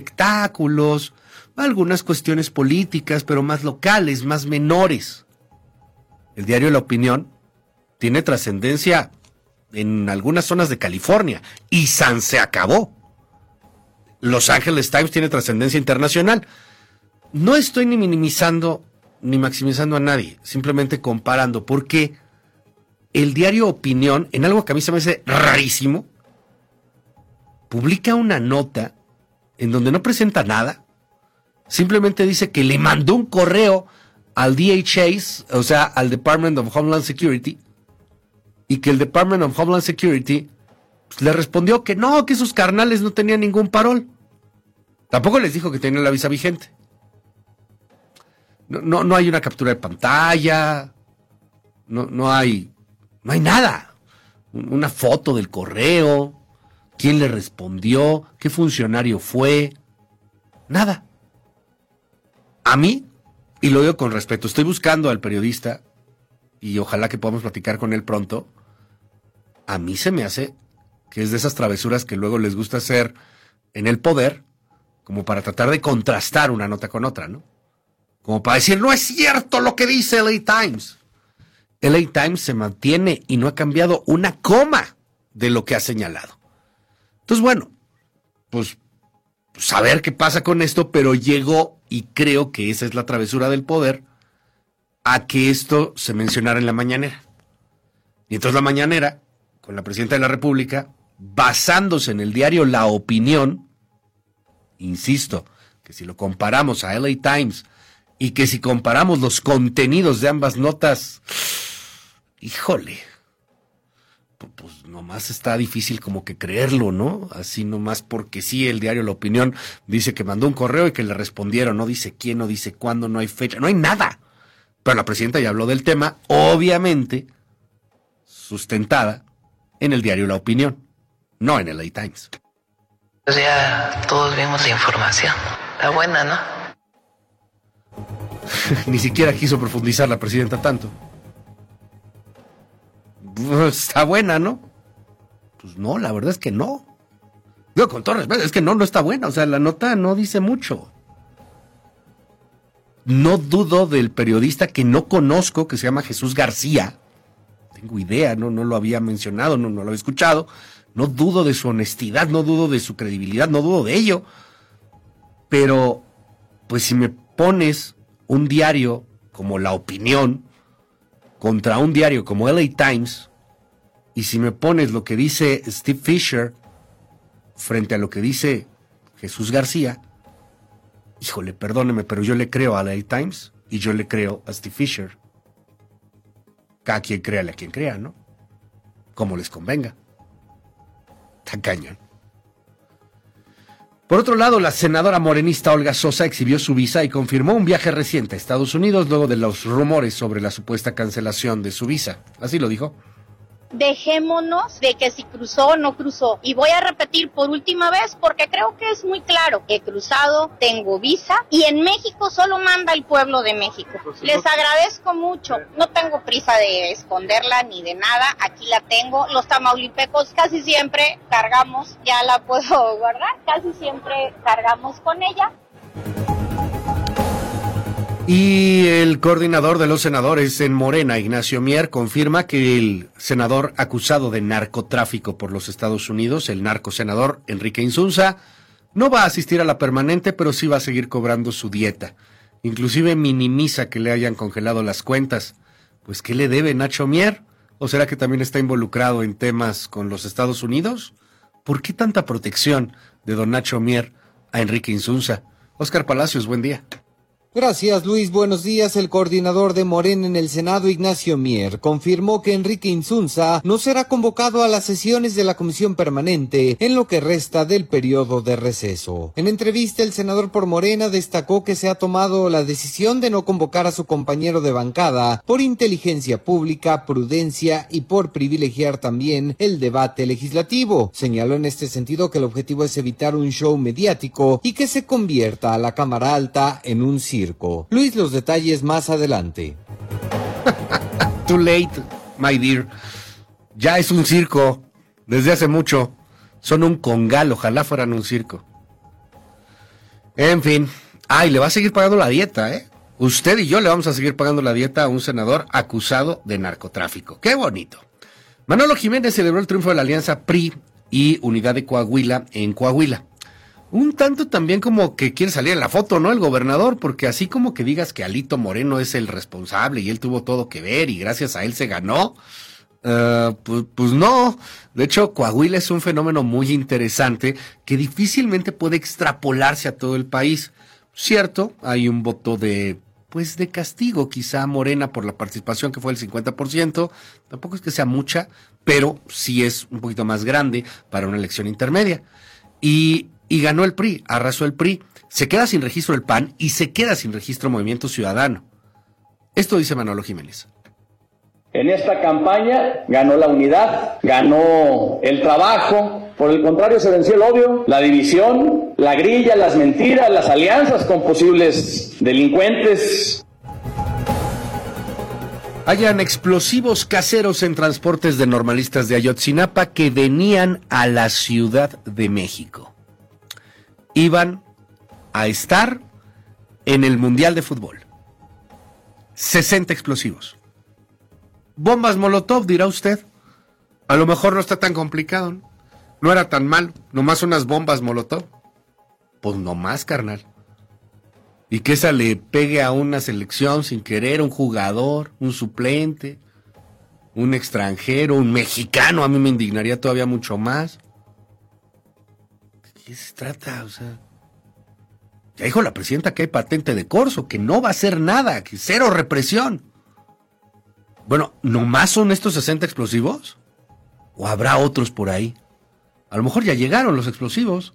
espectáculos, algunas cuestiones políticas, pero más locales, más menores. El diario La Opinión tiene trascendencia en algunas zonas de California y se acabó. Los Angeles Times tiene trascendencia internacional. No estoy ni minimizando ni maximizando a nadie, simplemente comparando, porque el diario Opinión, en algo que a mí se me hace rarísimo, publica una nota en donde no presenta nada, simplemente dice que le mandó un correo al DHS, o sea, al Department of Homeland Security, y que el Department of Homeland Security pues, le respondió que no, que sus carnales no tenían ningún parol. Tampoco les dijo que tenían la visa vigente. No hay una captura de pantalla, no hay nada. Una foto del correo, quién le respondió, qué funcionario fue, nada. A mí, y lo digo con respeto, estoy buscando al periodista y ojalá que podamos platicar con él pronto. A mí se me hace que es de esas travesuras que luego les gusta hacer en el poder, como para tratar de contrastar una nota con otra, ¿no? Como para decir, no es cierto lo que dice LA Times. LA Times se mantiene y no ha cambiado una coma de lo que ha señalado. Entonces, bueno, pues a ver qué pasa con esto, pero llegó, y creo que esa es la travesura del poder, a que esto se mencionara en la mañanera. Y entonces la mañanera, con la presidenta de la República, basándose en el diario La Opinión, insisto, que si lo comparamos a LA Times y que si comparamos los contenidos de ambas notas, híjole, pues nomás está difícil como que creerlo, ¿no? Así nomás porque sí, el diario La Opinión dice que mandó un correo y que le respondieron, no dice quién, no dice cuándo, no hay fecha, no hay nada. Pero la presidenta ya habló del tema, obviamente sustentada en el diario La Opinión, no en el LA Times. Pues ya todos vimos la información. Está buena, ¿no? Ni siquiera quiso profundizar la presidenta tanto. Está buena, ¿no? Pues no, la verdad es que no. Digo, con todo respeto, es que no está buena. O sea, la nota no dice mucho. No dudo del periodista que no conozco, que se llama Jesús García. Tengo idea, no lo había mencionado, no lo había escuchado. No dudo de su honestidad, no dudo de su credibilidad, no dudo de ello. Pero, pues si me pones un diario como La Opinión contra un diario como LA Times, y si me pones lo que dice Steve Fisher frente a lo que dice Jesús García, híjole, perdóneme, pero yo le creo a LA Times y yo le creo a Steve Fisher. Cada quien créale a quien crea, ¿no? Como les convenga. Está cañón. Por otro lado, la senadora morenista Olga Sosa exhibió su visa y confirmó un viaje reciente a Estados Unidos luego de los rumores sobre la supuesta cancelación de su visa. Así lo dijo. Dejémonos de que si cruzó o no cruzó. Y voy a repetir por última vez porque creo que es muy claro. He cruzado, tengo visa y en México solo manda el pueblo de México. Les agradezco mucho. No tengo prisa de esconderla ni de nada. Aquí la tengo. Los tamaulipecos casi siempre cargamos, ya la puedo guardar, casi siempre cargamos con ella. Y el coordinador de los senadores en Morena, Ignacio Mier, confirma que el senador acusado de narcotráfico por los Estados Unidos, el narcosenador Enrique Insunza, no va a asistir a la permanente, pero sí va a seguir cobrando su dieta. Inclusive minimiza que le hayan congelado las cuentas. Pues, ¿qué le debe Nacho Mier? ¿O será que también está involucrado en temas con los Estados Unidos? ¿Por qué tanta protección de don Nacho Mier a Enrique Insunza? Óscar Palacios, buen día. Gracias, Luis. Buenos días. El coordinador de Morena en el Senado, Ignacio Mier, confirmó que Enrique Insunza no será convocado a las sesiones de la Comisión Permanente en lo que resta del periodo de receso. En entrevista, el senador por Morena destacó que se ha tomado la decisión de no convocar a su compañero de bancada por inteligencia pública, prudencia y por privilegiar también el debate legislativo. Señaló en este sentido que el objetivo es evitar un show mediático y que se convierta a la Cámara Alta en un circo. Luis, los detalles más adelante. Too late, my dear. Ya es un circo. Desde hace mucho. Son un congal, ojalá fueran un circo. En fin. Ay, le va a seguir pagando la dieta, ¿eh? Usted y yo le vamos a seguir pagando la dieta a un senador acusado de narcotráfico. ¡Qué bonito! Manolo Jiménez celebró el triunfo de la alianza PRI y Unidad de Coahuila en Coahuila. Un tanto también como que quiere salir en la foto, ¿no? El gobernador, porque así como que digas que Alito Moreno es el responsable y él tuvo todo que ver y gracias a él se ganó, pues no. De hecho, Coahuila es un fenómeno muy interesante que difícilmente puede extrapolarse a todo el país. Cierto, hay un voto de castigo quizá a Morena por la participación que fue el 50%, tampoco es que sea mucha, pero sí es un poquito más grande para una elección intermedia. Y ganó el PRI, arrasó el PRI, se queda sin registro el PAN y se queda sin registro Movimiento Ciudadano. Esto dice Manolo Jiménez. En esta campaña ganó la unidad, ganó el trabajo, por el contrario se venció el odio, la división, la grilla, las mentiras, las alianzas con posibles delincuentes. Hayan explosivos caseros en transportes de normalistas de Ayotzinapa que venían a la Ciudad de México. Iban a estar en el Mundial de Fútbol. 60 explosivos. Bombas Molotov, dirá usted. A lo mejor no está tan complicado, ¿no? No era tan mal, nomás unas bombas Molotov. Pues nomás, carnal. Y que esa le pegue a una selección sin querer, un jugador, un suplente, un extranjero, un mexicano, a mí me indignaría todavía mucho más. ¿De qué se trata? O sea, ya dijo la presidenta que hay patente de corso, que no va a hacer nada, que cero represión. Bueno, ¿nomás son estos 60 explosivos? ¿O habrá otros por ahí? A lo mejor ya llegaron los explosivos.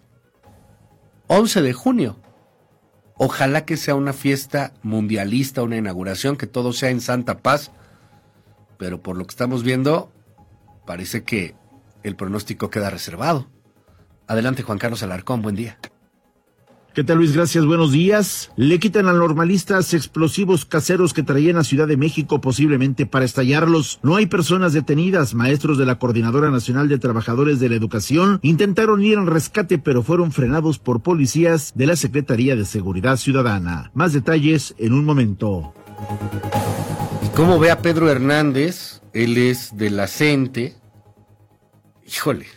11 de junio. Ojalá que sea una fiesta mundialista, una inauguración, que todo sea en santa paz. Pero por lo que estamos viendo, parece que el pronóstico queda reservado. Adelante, Juan Carlos Alarcón, buen día. ¿Qué tal, Luis? Gracias, buenos días. Le quitan a normalistas explosivos caseros que traían a Ciudad de México posiblemente para estallarlos. No hay personas detenidas. Maestros de la Coordinadora Nacional de Trabajadores de la Educación intentaron ir al rescate, pero fueron frenados por policías de la Secretaría de Seguridad Ciudadana. Más detalles en un momento. ¿Y cómo ve a Pedro Hernández? Él es de la CENTE. Híjole.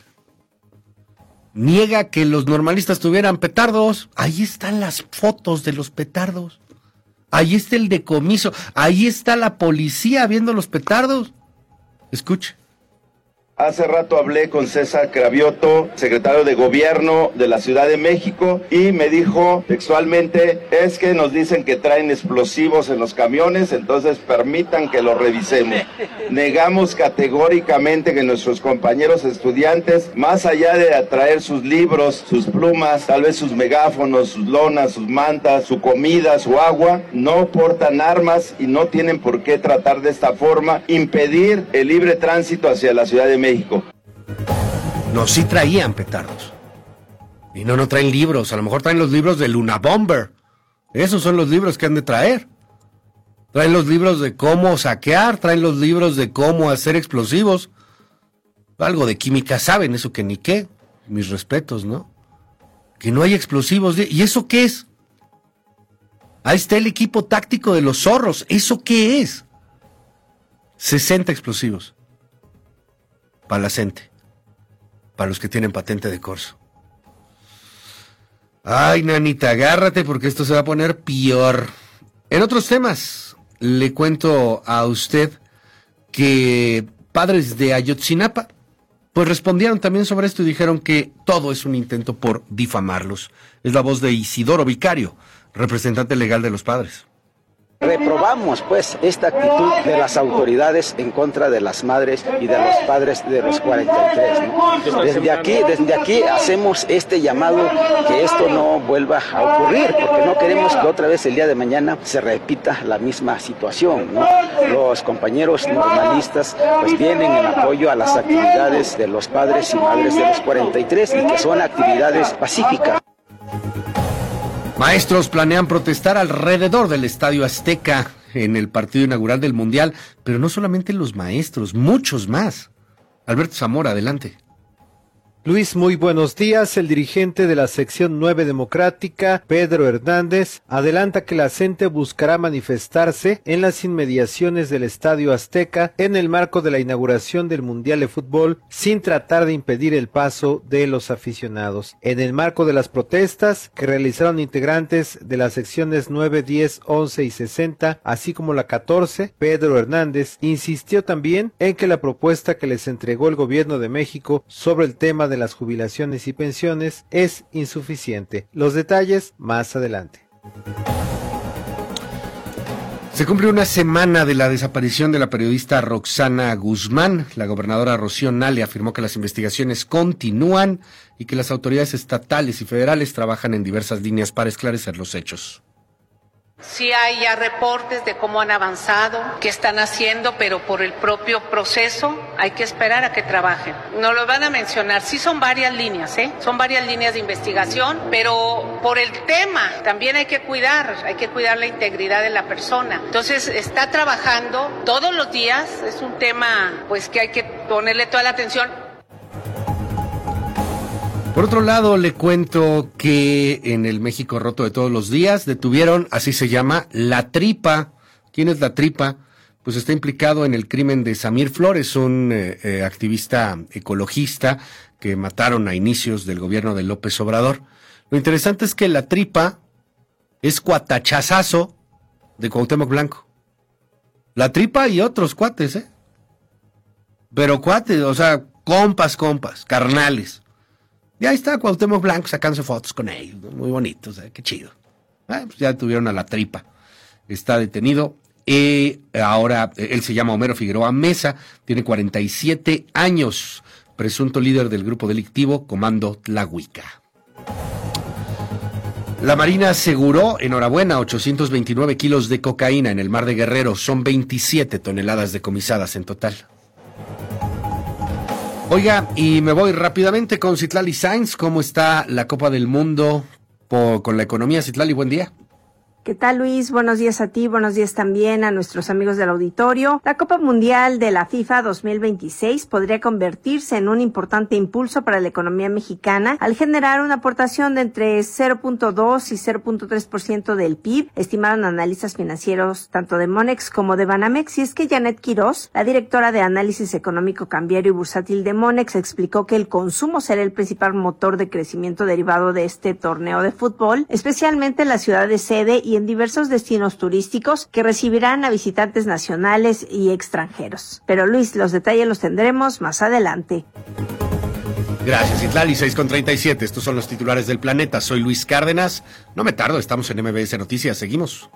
Niega que los normalistas tuvieran petardos. Ahí están las fotos de los petardos. Ahí está el decomiso. Ahí está la policía viendo los petardos. Escuche. Hace rato hablé con César Cravioto, secretario de Gobierno de la Ciudad de México, y me dijo textualmente, es que nos dicen que traen explosivos en los camiones, entonces permitan que lo revisemos. Negamos categóricamente que nuestros compañeros estudiantes, más allá de traer sus libros, sus plumas, tal vez sus megáfonos, sus lonas, sus mantas, su comida, su agua, no portan armas y no tienen por qué tratar de esta forma impedir el libre tránsito hacia la Ciudad de México. No, sí traían petardos. Y no traen libros. A lo mejor traen los libros de Luna Bomber. Esos son los libros que han de traer. Traen los libros de cómo saquear, traen los libros de cómo hacer explosivos. Algo de química saben, eso que ni qué. Mis respetos, ¿no? Que no hay explosivos. ¿Y eso qué es? Ahí está el equipo táctico de los zorros. ¿Eso qué es? 60 explosivos. Para la CENTE, para los que tienen patente de corso. Ay, nanita, agárrate porque esto se va a poner peor. En otros temas, le cuento a usted que padres de Ayotzinapa, pues respondieron también sobre esto y dijeron que todo es un intento por difamarlos. Es la voz de Isidoro Vicario, representante legal de los padres. Reprobamos pues esta actitud de las autoridades en contra de las madres y de los padres de los 43, ¿no? Desde aquí hacemos este llamado que esto no vuelva a ocurrir, porque no queremos que otra vez el día de mañana se repita la misma situación, ¿no? Los compañeros normalistas pues vienen en apoyo a las actividades de los padres y madres de los 43 y que son actividades pacíficas. Maestros planean protestar alrededor del Estadio Azteca en el partido inaugural del Mundial, pero no solamente los maestros, muchos más. Alberto Zamora, adelante. Luis, muy buenos días. El dirigente de la sección 9 democrática, Pedro Hernández, adelanta que la CENTE buscará manifestarse en las inmediaciones del Estadio Azteca en el marco de la inauguración del Mundial de Fútbol, sin tratar de impedir el paso de los aficionados. En el marco de las protestas que realizaron integrantes de las secciones 9, 10, 11 y 60, así como la 14, Pedro Hernández insistió también en que la propuesta que les entregó el gobierno de México sobre el tema de las jubilaciones y pensiones es insuficiente. Los detalles más adelante. Se cumple una semana de la desaparición de la periodista Roxana Guzmán. La gobernadora Rocío Nale afirmó que las investigaciones continúan y que las autoridades estatales y federales trabajan en diversas líneas para esclarecer los hechos. Sí hay ya reportes de cómo han avanzado, qué están haciendo, pero por el propio proceso hay que esperar a que trabajen. Nos lo van a mencionar, sí son varias líneas, son varias líneas de investigación, pero por el tema también hay que cuidar la integridad de la persona. Entonces está trabajando todos los días, es un tema pues que hay que ponerle toda la atención. Por otro lado, le cuento que en el México roto de todos los días detuvieron, así se llama, La Tripa. ¿Quién es La Tripa? Pues está implicado en el crimen de Samir Flores, un activista ecologista que mataron a inicios del gobierno de López Obrador. Lo interesante es que La Tripa es cuatachazazo de Cuauhtémoc Blanco. La Tripa y otros cuates, Pero cuates, o sea, compas, carnales. Y ahí está Cuauhtémoc Blanco sacándose fotos con ellos, ¿no? Muy bonitos, qué chido. Pues ya tuvieron a La Tripa, está detenido. Ahora él se llama Homero Figueroa Mesa, tiene 47 años, presunto líder del grupo delictivo Comando Tlahuica. La Marina aseguró, enhorabuena, 829 kilos de cocaína en el Mar de Guerrero, son 27 toneladas decomisadas en total. Oiga, y me voy rápidamente con Citlali Sainz. ¿Cómo está la Copa del Mundo con la economía? Citlali, buen día. ¿Qué tal, Luis? Buenos días a ti, buenos días también a nuestros amigos del auditorio. La Copa Mundial de la FIFA 2026 podría convertirse en un importante impulso para la economía mexicana al generar una aportación de entre 0.2 y 0.3% del PIB, estimaron analistas financieros tanto de Monex como de Banamex. Y es que Janet Quiroz, la directora de análisis económico cambiario y bursátil de Monex, explicó que el consumo será el principal motor de crecimiento derivado de este torneo de fútbol, especialmente en la ciudad de sede y en diversos destinos turísticos que recibirán a visitantes nacionales y extranjeros. Pero Luis, los detalles los tendremos más adelante. Gracias, Citlali, 6:37. Estos son los titulares del planeta. Soy Luis Cárdenas. No me tardo, estamos en MBS Noticias. Seguimos.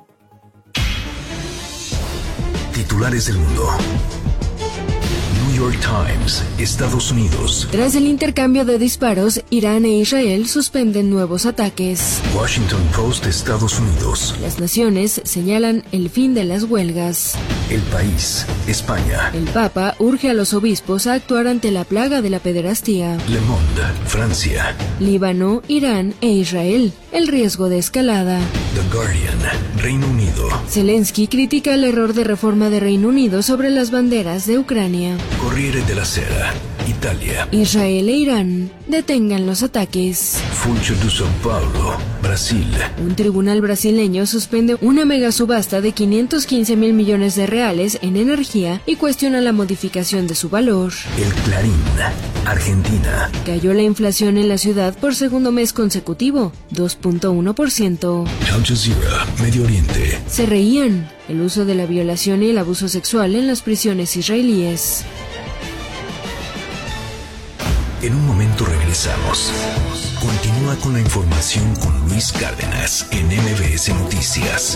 Titulares del mundo. New York Times, Estados Unidos. Tras el intercambio de disparos, Irán e Israel suspenden nuevos ataques. Washington Post, Estados Unidos. Las naciones señalan el fin de las huelgas. El País, España. El Papa urge a los obispos a actuar ante la plaga de la pederastía. Le Monde, Francia. Líbano, Irán e Israel. El riesgo de escalada. The Guardian, Reino Unido. Zelensky critica el error de reforma de Reino Unido sobre las banderas de Ucrania. Corriere della Sera, Italia. Israel e Irán detengan los ataques. Funcho de São Paulo, Brasil. Un tribunal brasileño suspende una mega subasta de 515 mil millones de reales en energía y cuestiona la modificación de su valor. El Clarín, Argentina. Cayó la inflación en la ciudad por segundo mes consecutivo, 2.1%. Al Jazeera, Medio Oriente. Se reían. El uso de la violación y el abuso sexual en las prisiones israelíes. En un momento regresamos. Continúa con la información con Luis Cárdenas en MBS Noticias.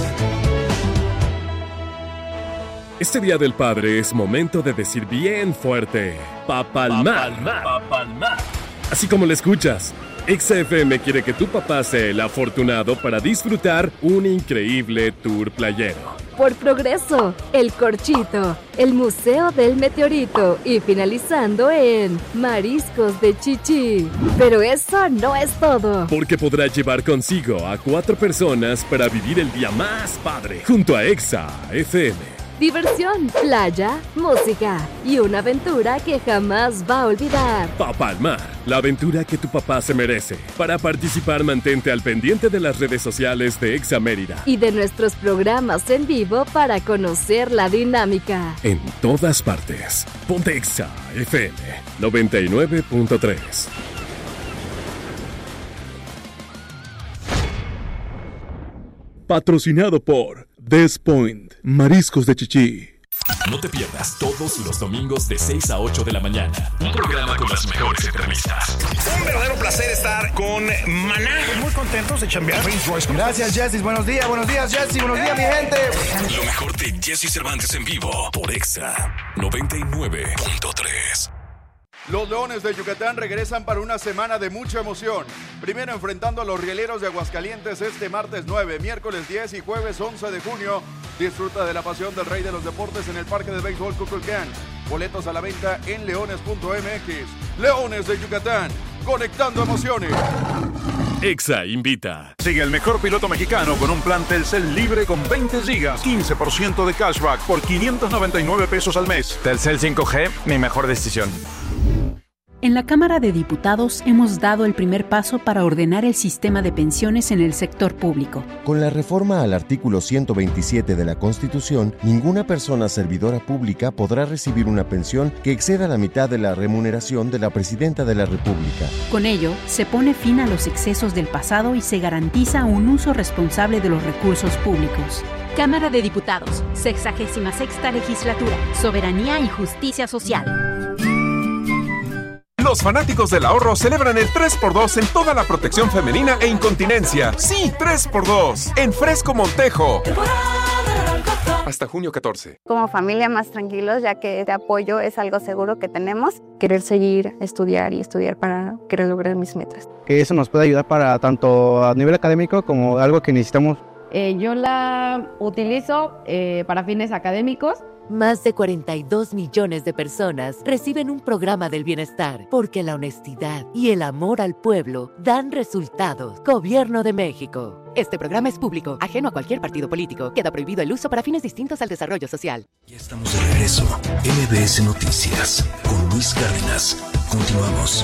Este Día del Padre es momento de decir bien fuerte: Papalmá. Así como lo escuchas. XFM quiere que tu papá sea el afortunado para disfrutar un increíble tour playero. Por Progreso, El Corchito, el Museo del Meteorito y finalizando en Mariscos de Chichí. Pero eso no es todo. Porque podrá llevar consigo a 4 personas para vivir el día más padre junto a Exa FM. diversión, playa, música y una aventura que jamás va a olvidar. Papá al Mar, la aventura que tu papá se merece. Para participar, mantente al pendiente de las redes sociales de Exa Mérida y de nuestros programas en vivo para conocer la dinámica. En todas partes. Ponte Exa FM 99.3. Patrocinado por Des Point, Mariscos de Chichí. No te pierdas todos los domingos de 6 a 8 de la mañana. Un programa con las mejores entrevistas. Un verdadero placer estar con Maná. Muy contentos de chambear. Gracias, Jessy. Buenos días, Jessy. Buenos días, mi gente. Lo mejor de Jessy Cervantes en vivo por Exa 99.3. Los Leones de Yucatán regresan para una semana de mucha emoción. Primero enfrentando a los Rieleros de Aguascalientes este martes 9, miércoles 10 y jueves 11 de junio. Disfruta de la pasión del rey de los deportes en el Parque de Béisbol Cuculcán. Boletos a la venta en leones.mx. Leones de Yucatán, conectando emociones. Exa invita. Sigue el mejor piloto mexicano con un plan Telcel libre con 20 gigas, 15% de cashback por 599 pesos al mes. Telcel 5G, mi mejor decisión. En la Cámara de Diputados hemos dado el primer paso para ordenar el sistema de pensiones en el sector público. Con la reforma al artículo 127 de la Constitución, ninguna persona servidora pública podrá recibir una pensión que exceda la mitad de la remuneración de la Presidenta de la República. Con ello, se pone fin a los excesos del pasado y se garantiza un uso responsable de los recursos públicos. Cámara de Diputados, 66ª Legislatura, Soberanía y Justicia Social. Los fanáticos del ahorro celebran el 3x2 en toda la protección femenina e incontinencia. Sí, 3x2 en Fresco Montejo. Hasta junio 14. Como familia más tranquilos, ya que este apoyo es algo seguro que tenemos. Querer seguir, estudiar para querer lograr mis metas. Que eso nos puede ayudar para tanto a nivel académico como algo que necesitamos. Yo la utilizo para fines académicos. Más de 42 millones de personas reciben un programa del bienestar porque la honestidad y el amor al pueblo dan resultados. Gobierno de México. Este programa es público, ajeno a cualquier partido político. Queda prohibido el uso para fines distintos al desarrollo social. Ya estamos de regreso. MBS Noticias con Luis Cárdenas. Continuamos.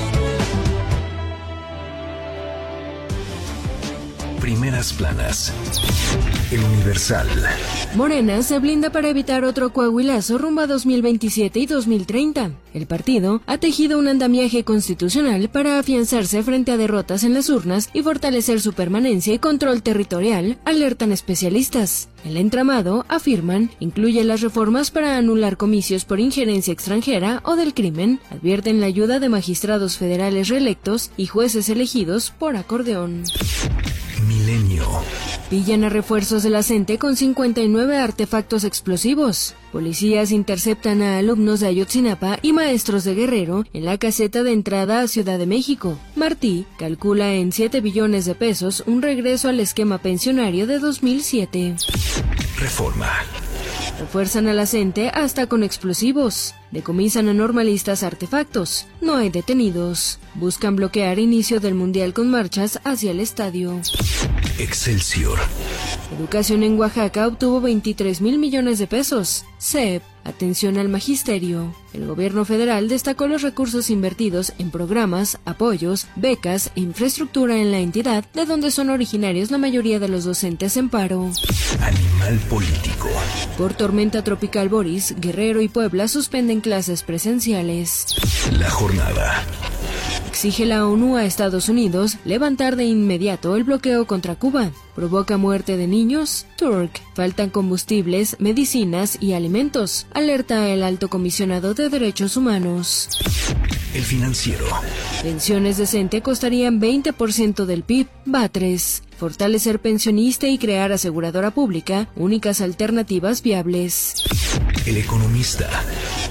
Primeras planas. El Universal. Morena se blinda para evitar otro coahuilazo rumbo a 2027 y 2030. El partido ha tejido un andamiaje constitucional para afianzarse frente a derrotas en las urnas y fortalecer su permanencia y control territorial, alertan especialistas. El entramado, afirman, incluye las reformas para anular comicios por injerencia extranjera o del crimen, advierten la ayuda de magistrados federales reelectos y jueces elegidos por acordeón. Milenio. Pillan a refuerzos de la CENTE con 59 artefactos explosivos. Policías interceptan a alumnos de Ayotzinapa y maestros de Guerrero en la caseta de entrada a Ciudad de México. Martí calcula en 7 billones de pesos un regreso al esquema pensionario de 2007. Reforma. Refuerzan a la CENTE hasta con explosivos. Decomisan a normalistas artefactos. No hay detenidos. Buscan bloquear inicio del Mundial con marchas hacia el estadio. Excelsior. Educación en Oaxaca obtuvo 23,000 millones de pesos. CEP. Atención al magisterio. El gobierno federal destacó los recursos invertidos en programas, apoyos, becas e infraestructura en la entidad, de donde son originarios la mayoría de los docentes en paro. Animal político. Por tormenta tropical Boris, Guerrero y Puebla suspenden clases presenciales. La jornada. Exige la ONU a Estados Unidos levantar de inmediato el bloqueo contra Cuba. Provoca muerte de niños. Turk. Faltan combustibles, medicinas y alimentos. Alerta el alto comisionado de Derechos Humanos. El Financiero. Pensiones de CENTE costarían 20% del PIB. Batres. Fortalecer pensionista y crear aseguradora pública, únicas alternativas viables. El Economista.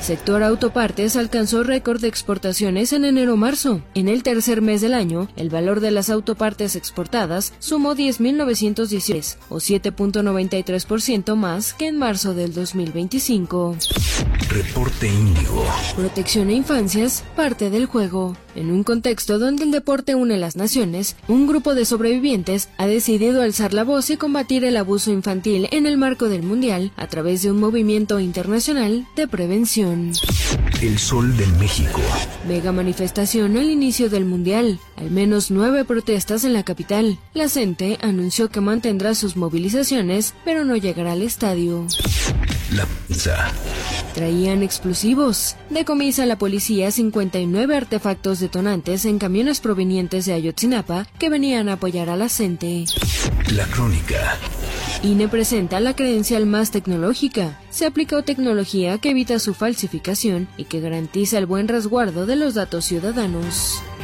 Sector autopartes alcanzó récord de exportaciones en enero-marzo. En el tercer mes del año, el valor de las autopartes exportadas sumó 10.916, o 7.93% más que en marzo del 2025. Reporte Índigo. Protección a infancias, parte del juego. En un contexto donde el deporte une las naciones, un grupo de sobrevivientes ha decidido alzar la voz y combatir el abuso infantil en el marco del Mundial a través de un movimiento internacional de prevención. El Sol de México. Mega manifestación al inicio del Mundial. Al menos 9 protestas en la capital. La CENTE anunció que mantendrá sus movilizaciones, pero no llegará al estadio. La pizza. Traían explosivos. Decomisa la policía 59 artefactos detonantes en camiones provenientes de Ayotzinapa que venían a apoyar a la CENTE. La Crónica. INE presenta la credencial más tecnológica. Se aplicó tecnología que evita su falsificación y que garantiza el buen resguardo de los datos ciudadanos.